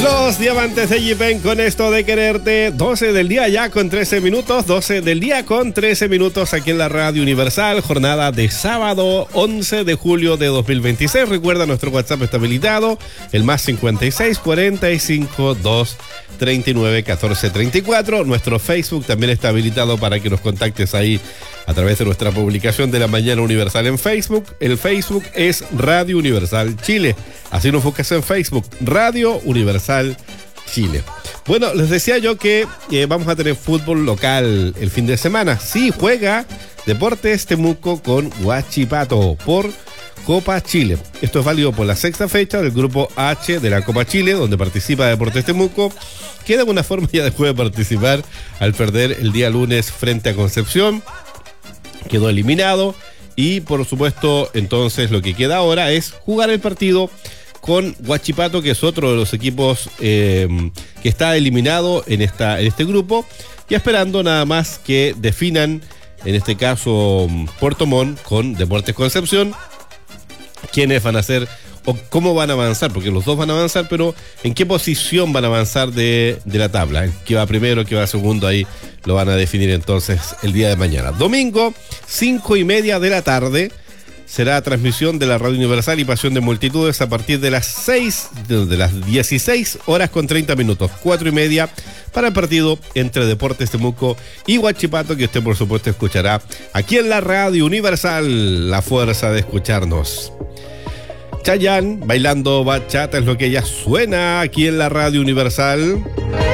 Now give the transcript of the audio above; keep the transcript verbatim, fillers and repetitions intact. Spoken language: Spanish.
Los Diamantes de G-Pen con esto de quererte. doce del día ya con trece minutos. doce del día con trece minutos aquí en la Radio Universal. Jornada de sábado once de julio de dos mil veintiséis. Recuerda, nuestro WhatsApp está habilitado. El más cincuenta y seis, cuarenta y cinco, dos, treinta y nueve, catorce, treinta y cuatro. Nuestro Facebook también está habilitado para que nos contactes ahí a través de nuestra publicación de la Mañana Universal en Facebook. El Facebook es Radio Universal Chile. Así nos buscas en Facebook, Radio Universal Chile. Bueno, les decía yo que eh, vamos a tener fútbol local el fin de semana. Sí, juega Deportes Temuco con Huachipato por Copa Chile. Esto es válido por la sexta fecha del Grupo H de la Copa Chile, donde participa Deportes Temuco, que de alguna forma ya dejó de participar al perder el día lunes frente a Concepción. Quedó eliminado y por supuesto entonces lo que queda ahora es jugar el partido con Huachipato, que es otro de los equipos eh, que está eliminado en, esta, en este grupo, y esperando nada más que definan, en este caso Puerto Montt con Deportes Concepción, quiénes van a ser o cómo van a avanzar, porque los dos van a avanzar, pero en qué posición van a avanzar de, de la tabla. El que va primero, el que va segundo, ahí lo van a definir entonces el día de mañana. Domingo, cinco y media de la tarde, será transmisión de la Radio Universal y Pasión de Multitudes a partir de las seis, de las dieciséis horas con treinta minutos, cuatro y media, para el partido entre Deportes Temuco y Huachipato, que usted por supuesto escuchará aquí en la Radio Universal, la fuerza de escucharnos. Chayanne bailando bachata es lo que ya suena aquí en la Radio Universal.